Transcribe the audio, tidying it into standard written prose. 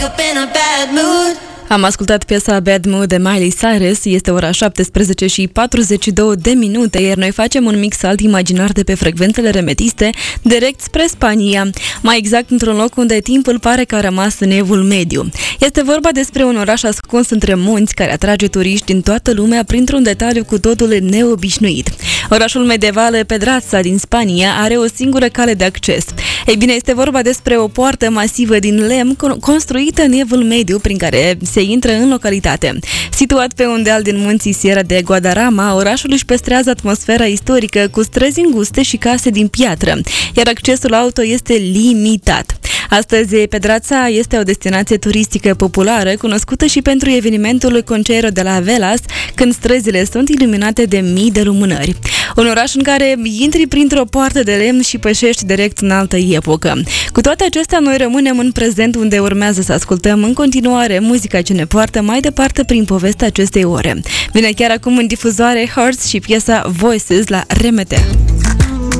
Am ascultat piesa Bad Mood de Miley Cyrus, este ora 17 și 42 de minute, iar noi facem un mix alt imaginar de pe frecvențele remetiste, direct spre Spania, mai exact într-un loc unde timpul pare că a rămas în evul mediu. Este vorba despre un oraș ascuns între munți care atrage turiști din toată lumea printr-un detaliu cu totul neobișnuit. Orașul medieval Pedraza din Spania are o singură cale de acces. Ei bine, este vorba despre o poartă masivă din lemn construită în evul mediu prin care se intră în localitate. Situat pe un deal din munții Sierra de Guadarrama, orașul își păstrează atmosfera istorică cu străzi înguste și case din piatră, iar accesul auto este limitat. Astăzi, Pedraza este o destinație turistică populară, cunoscută și pentru evenimentul Concerto de la Velas, când străzile sunt iluminate de mii de lumânări. Un oraș în care intri printr-o poartă de lemn și pășești direct în altă epocă. Cu toate acestea, noi rămânem în prezent, unde urmează să ascultăm în continuare muzica ce ne poartă mai departe prin povestea acestei ore. Vine chiar acum în difuzoare Hearts și piesa Voices la RMT.